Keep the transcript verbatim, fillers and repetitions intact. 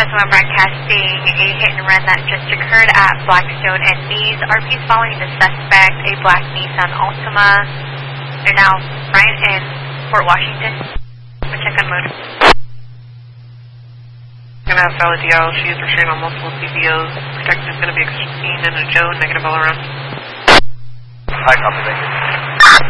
one broadcasting a hit and run that just occurred at Blackstone and Nees. R P's following the suspect, a black Nissan Altima. They're now right in Fort Washington. We'll check on mode. Gonna have valid D L. She is restrained on multiple C B Os. Protected is gonna be Christine and a Joe, negative all around. Hi, copy, thank you.